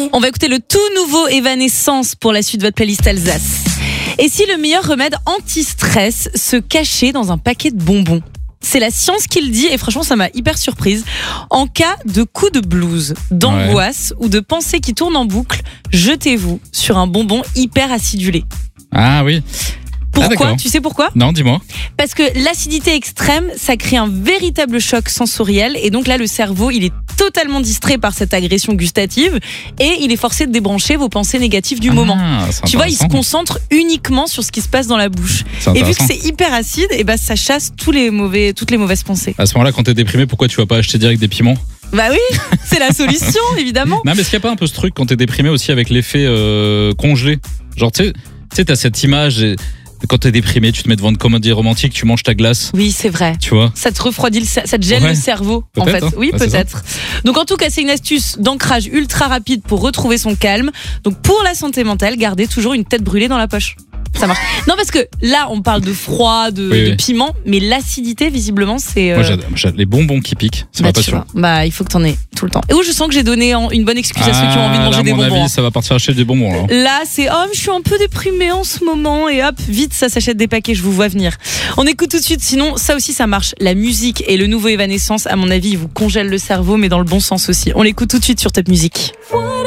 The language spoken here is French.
On va écouter le tout nouveau Evanescence pour la suite de votre playlist Alsace. Et si le meilleur remède anti-stress se cachait dans un paquet de bonbons ? C'est la science qui le dit et franchement ça m'a hyper surprise. En cas de coup de blues, d'angoisse ou de pensées qui tournent en boucle, jetez-vous sur un bonbon hyper acidulé. Ah oui. Pourquoi ? Tu sais pourquoi ? Non, dis-moi. Parce que l'acidité extrême, ça crée un véritable choc sensoriel et donc là le cerveau, il est totalement distrait par cette agression gustative et il est forcé de débrancher vos pensées négatives du moment. Tu vois, il se concentre uniquement sur ce qui se passe dans la bouche. Et vu que c'est hyper acide, et ben ça chasse toutes les mauvaises pensées. À ce moment-là, quand t'es déprimé, pourquoi tu vas pas acheter direct des piments ? Bah oui, c'est la solution évidemment. Non, mais est-ce qu'il n'y a pas un peu ce truc quand t'es déprimé aussi avec l'effet congelé ? Genre tu sais, t'as cette image. Quand t'es déprimé, tu te mets devant une comédie romantique, tu manges ta glace. Oui, c'est vrai. Tu vois ? Ça te refroidit, ça te gèle le cerveau, en fait. Hein. Oui, peut-être. Donc, en tout cas, c'est une astuce d'ancrage ultra rapide pour retrouver son calme. Donc, pour la santé mentale, gardez toujours une tête brûlée dans la poche. Ça marche. Non, parce que là, on parle de froid, de piment, mais l'acidité, visiblement, c'est. Moi, j'adore les bonbons qui piquent. C'est ma passion. Il faut que t'en aies tout le temps. Et je sens que j'ai donné une bonne excuse à ceux qui ont envie de manger des bonbons. À mon avis, ça va partir acheter des bonbons. Là, c'est je suis un peu déprimée en ce moment et hop, vite, ça s'achète des paquets. Je vous vois venir. On écoute tout de suite. Sinon, ça aussi, ça marche. La musique et le nouveau Evanescence, à mon avis, ils vous congèlent le cerveau, mais dans le bon sens aussi. On l'écoute tout de suite sur Top Music.